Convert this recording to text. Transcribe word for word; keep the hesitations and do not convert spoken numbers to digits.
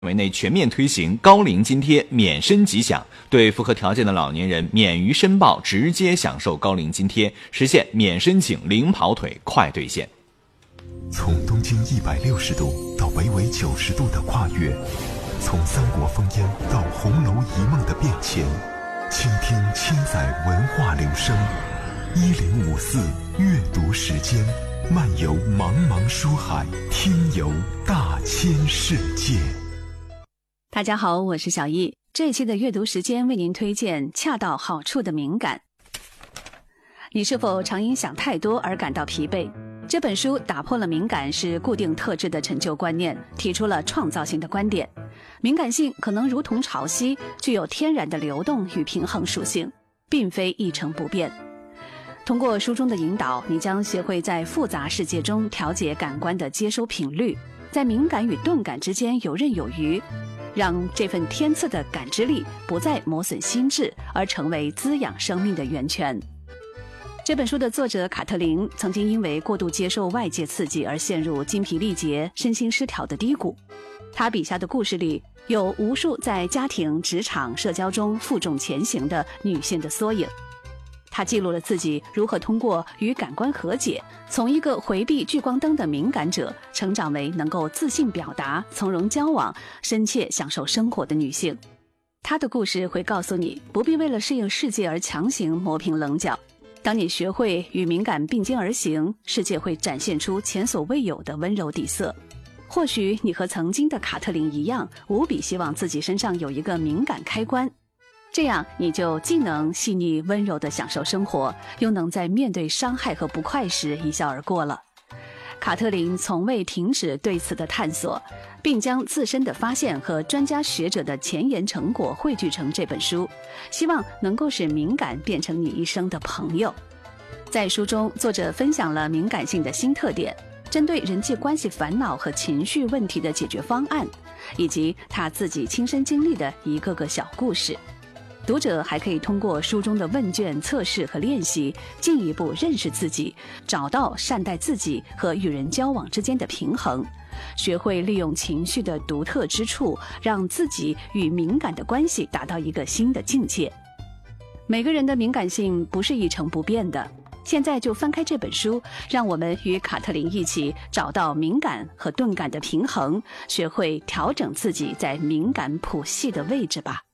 围内全面推行高龄津贴免申即享，对符合条件的老年人免于申报，直接享受高龄津贴，实现免申请、零跑腿、快兑现。 从东经一百六十度到北纬九十度的跨越，从三国烽烟到红楼一梦的变迁，倾听千载文化流声。一零五四阅读时间，漫游茫茫书海，听游大千世界。 大家好，我是小易。这一期的阅读时间为您推荐恰到好处的敏感。你是否常因想太多而感到疲惫？这本书打破了敏感是固定特质的陈旧观念，提出了创造性的观点。敏感性可能如同潮汐，具有天然的流动与平衡属性，并非一成不变。通过书中的引导，你将学会在复杂世界中调节感官的接收频率，在敏感与钝感之间游刃有余，让这份天赐的感知力不再磨损心智，而成为滋养生命的源泉。这本书的作者卡特琳曾经因为过度接受外界刺激而陷入精疲力竭、身心失调的低谷。他笔下的故事里有无数在家庭、职场、社交中负重前行的女性的缩影。他记录了自己如何通过与感官和解，从一个回避聚光灯的敏感者，成长为能够自信表达、从容交往、深切享受生活的女性。他的故事会告诉你，不必为了适应世界而强行磨平棱角。当你学会与敏感并肩而行，世界会展现出前所未有的温柔底色。或许你和曾经的卡特琳一样，无比希望自己身上有一个敏感开关，这样你就既能细腻温柔地享受生活，又能在面对伤害和不快时一笑而过了。卡特琳从未停止对此的探索，并将自身的发现和专家学者的前沿成果汇聚成这本书，希望能够使敏感变成你一生的朋友。在书中，作者分享了敏感性的新特点，针对人际关系烦恼和情绪问题的解决方案，以及他自己亲身经历的一个个小故事。读者还可以通过书中的问卷、测试和练习，进一步认识自己，找到善待自己和与人交往之间的平衡，学会利用情绪的独特之处，让自己与敏感的关系达到一个新的境界。每个人的敏感性不是一成不变的，现在就翻开这本书，让我们与卡特琳一起找到敏感和钝感的平衡，学会调整自己在敏感谱系的位置吧。